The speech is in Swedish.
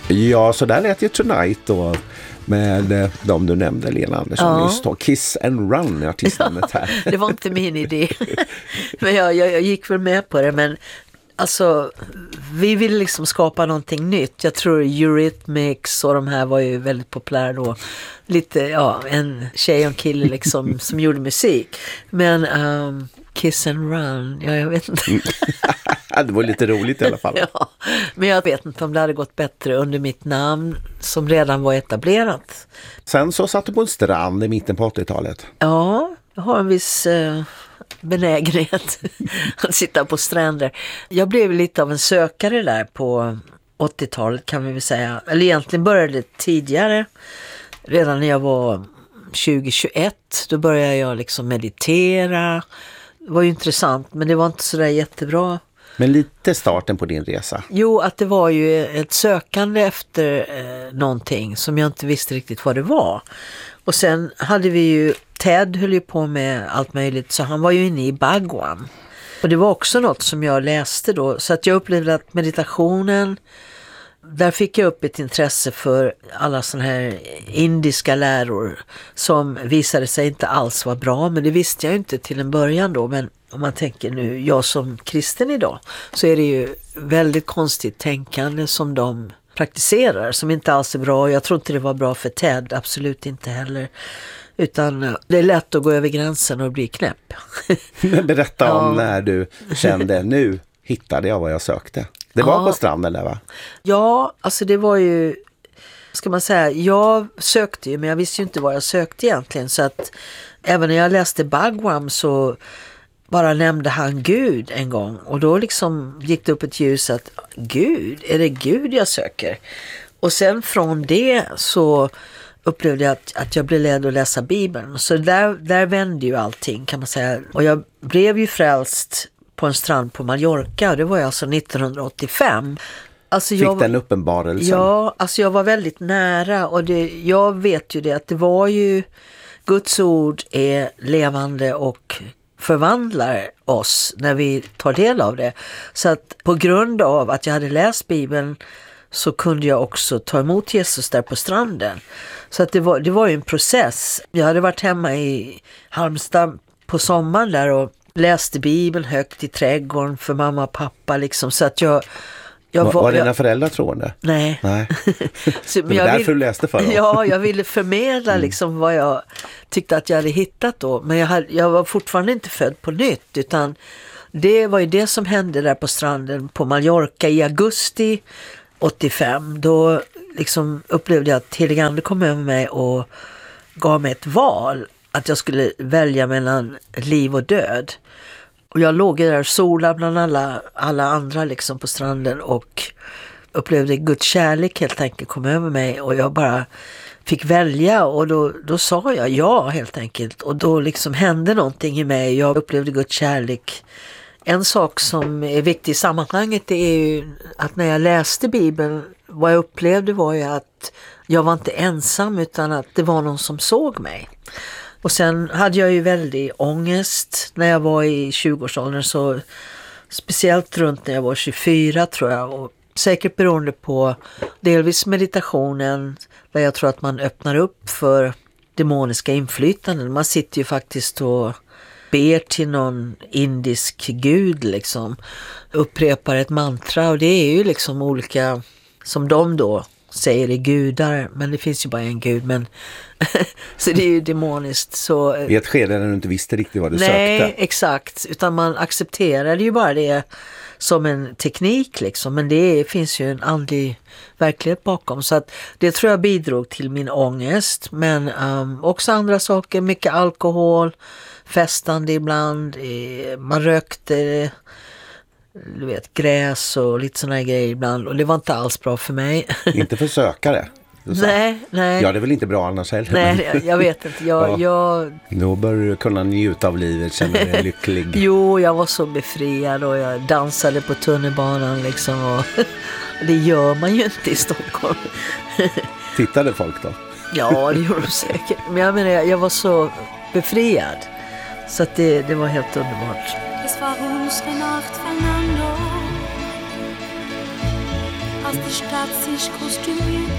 Ja, så där lät ju Tonight då med de du nämnde, Lena Andersson, just då. Kiss and Run är artistnamnet här. Det var inte min idé. Men jag gick väl med på det, men alltså, vi ville liksom skapa någonting nytt. Jag tror Eurythmics och de här var ju väldigt populära då. Lite, en tjej och en kille liksom som gjorde musik. Men Kiss and Run, jag vet inte. Det var lite roligt i alla fall. Ja, men jag vet inte om det hade gått bättre under mitt namn som redan var etablerat. Sen så satt du på en strand i mitten på 80-talet. Ja, jag har en viss benägenhet att sitta på stränder. Jag blev lite av en sökare där på 80-talet kan vi väl säga. Eller egentligen började det tidigare. Redan när jag var 20-21, då började jag liksom meditera. Det var ju intressant, men det var inte så där jättebra. Men lite starten på din resa. Jo, att det var ju ett sökande efter någonting som jag inte visste riktigt vad det var. Och sen hade vi ju, Ted höll ju på med allt möjligt, så han var ju inne i Bhagwan. Och det var också något som jag läste då, så att jag upplevde att meditationen, där fick jag upp ett intresse för alla såna här indiska läror som visade sig inte alls vara bra, men det visste jag inte till en början då. Men om man tänker nu, jag som kristen idag, så är det ju väldigt konstigt tänkande som de praktiserar, som inte alls är bra. Jag tror inte det var bra för Ted, absolut inte heller. Utan det är lätt att gå över gränsen och bli knäpp. Berätta om när du kände, nu hittade jag vad jag sökte. Det var på stranden där, va? Ja, alltså det var ju, ska man säga, jag sökte ju, men jag visste ju inte vad jag sökte egentligen. Så att även när jag läste Bhagwan så bara nämnde han Gud en gång. Och då liksom gick det upp ett ljus att Gud, är det Gud jag söker? Och sen från det så upplevde jag att jag blev ledd att läsa Bibeln. Så där vände ju allting, kan man säga. Och jag blev ju frälst på en strand på Mallorca, och det var ju alltså 1985. Alltså fick den uppenbarelsen? Ja, alltså jag var väldigt nära, och jag vet ju det att det var ju, Guds ord är levande och förvandlar oss när vi tar del av det. Så att på grund av att jag hade läst Bibeln så kunde jag också ta emot Jesus där på stranden. Så att det var ju en process. Jag hade varit hemma i Halmstad på sommaren där och läste Bibeln högt i trädgården för mamma och pappa liksom, så att jag var dina föräldrar troende? Nej. Så, det var därför du läste för dem? Ja, jag ville förmedla liksom vad jag tyckte att jag hade hittat då, men jag var fortfarande inte född på nytt, utan det var ju det som hände där på stranden på Mallorca i augusti 85. Då liksom upplevde jag att Helig Ande kom över mig och gav mig ett val, att jag skulle välja mellan liv och död. Och jag låg där och solade bland alla andra liksom på stranden och upplevde Guds kärlek helt enkelt kom över mig, och jag bara fick välja, och då sa jag ja helt enkelt, och då liksom hände någonting i mig. Jag upplevde Guds kärlek. En sak som är viktig i sammanhanget är ju att när jag läste Bibeln, vad jag upplevde var ju att jag var inte ensam, utan att det var någon som såg mig. Och sen hade jag ju väldigt ångest när jag var i 20-årsåldern, så speciellt runt när jag var 24 tror jag, och säkert beroende på delvis meditationen, där jag tror att man öppnar upp för demoniska inflytanden. Man sitter ju faktiskt och ber till någon indisk gud liksom, upprepar ett mantra, och det är ju liksom olika som de då säger är gudar, men det finns ju bara en gud, men så det är ju demoniskt. Så i ett skede när du inte visste riktigt vad du sökte. Nej, exakt, utan man accepterade ju bara det som en teknik liksom, men det finns ju en andlig verklighet bakom, så att det tror jag bidrog till min ångest, men också andra saker, mycket alkohol, festande ibland, man rökte, du vet, gräs och lite såna här grejer ibland, och det var inte alls bra för mig. Inte för sökare? Nej. Ja, det är väl inte bra annars heller. Nej, jag vet inte. Då bör du kunna njuta av livet, känna dig lycklig. Jo, jag var så befriad, och jag dansade på tunnelbanan liksom, och det gör man ju inte i Stockholm. Tittade folk då? Ja, det gjorde de säkert. Men jag menar, jag var så befriad, så att det var helt underbart. Es war unsere Nacht, Fernando. aus der Stadt sich kostümiert.